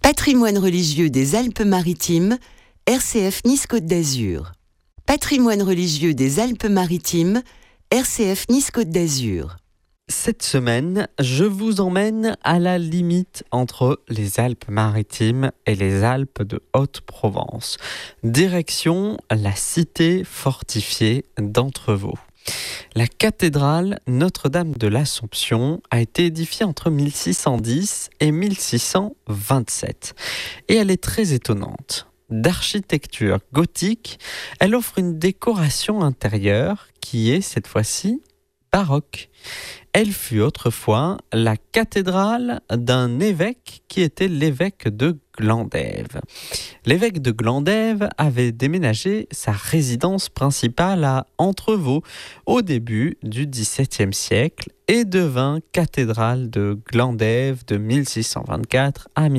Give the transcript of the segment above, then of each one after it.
Patrimoine religieux des Alpes-Maritimes, RCF Nice-Côte d'Azur. Patrimoine religieux des Alpes-Maritimes, RCF Nice-Côte d'Azur. Cette semaine, je vous emmène à la limite entre les Alpes-Maritimes et les Alpes de Haute-Provence. Direction la cité fortifiée d'Entrevaux. La cathédrale Notre-Dame de l'Assomption a été édifiée entre 1610 et 1627 et elle est très étonnante. D'architecture gothique, elle offre une décoration intérieure qui est cette fois-ci baroque. Elle fut autrefois la cathédrale d'un évêque qui était l'évêque de Glandève. L'évêque de Glandève avait déménagé sa résidence principale à Entrevaux au début du XVIIe siècle et devint cathédrale de Glandève de 1624 à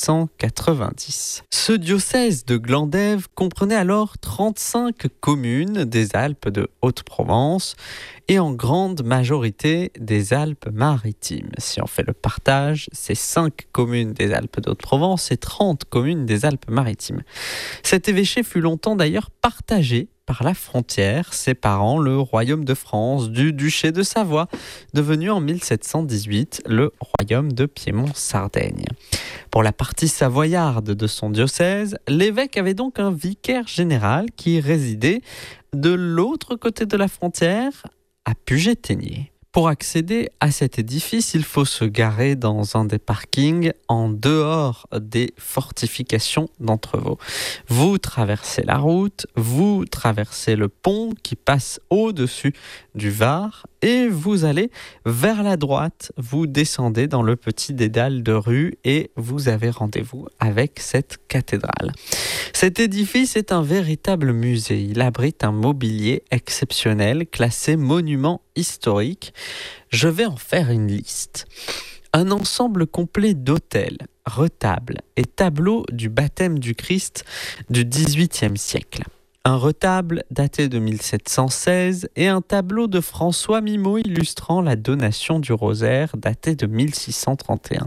1790. Ce diocèse de Glandève comprenait alors 35 communes des Alpes de Haute-Provence et en grande majorité des Alpes-Maritimes. Si on fait le partage, c'est 5 communes des Alpes de Haute-Provence et 30 communes des Alpes-Maritimes. Cet évêché fut longtemps d'ailleurs partagé par la frontière séparant le royaume de France du duché de Savoie, devenu en 1718 le royaume de Piémont-Sardaigne. Pour la partie savoyarde de son diocèse, l'évêque avait donc un vicaire général qui résidait de l'autre côté de la frontière, à Puget-Théniers. Pour accéder à cet édifice, il faut se garer dans un des parkings en dehors des fortifications d'Entrevaux. Vous traversez la route, vous traversez le pont qui passe au-dessus du Var et vous allez vers la droite. Vous descendez dans le petit dédale de rue et vous avez rendez-vous avec cette cathédrale. Cet édifice est un véritable musée. Il abrite un mobilier exceptionnel classé monument historique. Je vais en faire une liste. Un ensemble complet d'autels, retables et tableaux du baptême du Christ du XVIIIe siècle. Un retable daté de 1716 et un tableau de François Mimot illustrant la donation du rosaire daté de 1631.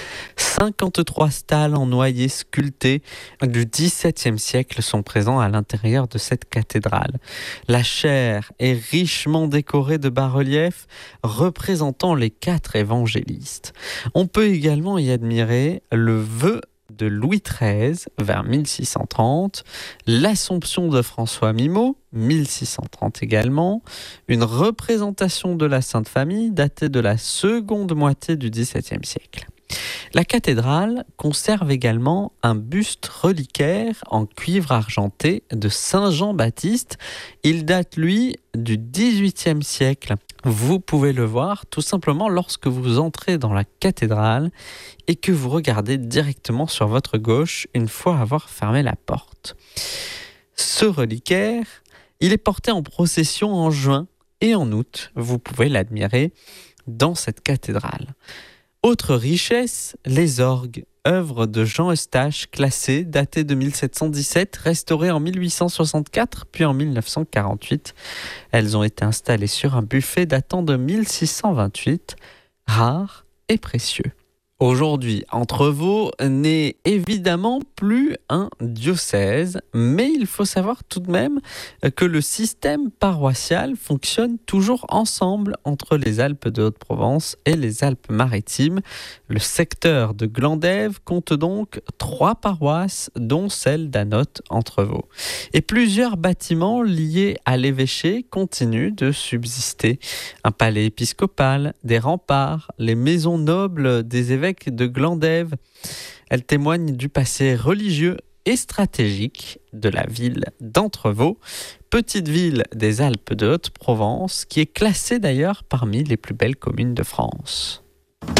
53 stalles en noyer sculptés du XVIIe siècle sont présents à l'intérieur de cette cathédrale. La chaire est richement décorée de bas-reliefs représentant les 4 évangélistes. On peut également y admirer le vœu de Louis XIII vers 1630, l'Assomption de François Mimot, 1630 également, une représentation de la Sainte Famille datée de la seconde moitié du XVIIe siècle. La cathédrale conserve également un buste reliquaire en cuivre argenté de Saint Jean-Baptiste. Il date, lui, du XVIIIe siècle. Vous pouvez le voir tout simplement lorsque vous entrez dans la cathédrale et que vous regardez directement sur votre gauche une fois avoir fermé la porte. Ce reliquaire, il est porté en procession en juin et en août. Vous pouvez l'admirer dans cette cathédrale. Autre richesse, les orgues, œuvre de Jean Eustache, classées, datées de 1717, restaurées en 1864 puis en 1948. Elles ont été installées sur un buffet datant de 1628, rares et précieux. Aujourd'hui, Entrevaux n'est évidemment plus un diocèse, mais il faut savoir tout de même que le système paroissial fonctionne toujours ensemble entre les Alpes de Haute-Provence et les Alpes-Maritimes. Le secteur de Glandève compte donc 3 paroisses, dont celle d'Anote-Entrevaux. Et plusieurs bâtiments liés à l'évêché continuent de subsister. Un palais épiscopal, des remparts, les maisons nobles des évêques de Glandève. Elle témoigne du passé religieux et stratégique de la ville d'Entrevaux, petite ville des Alpes de Haute-Provence, qui est classée d'ailleurs parmi les plus belles communes de France.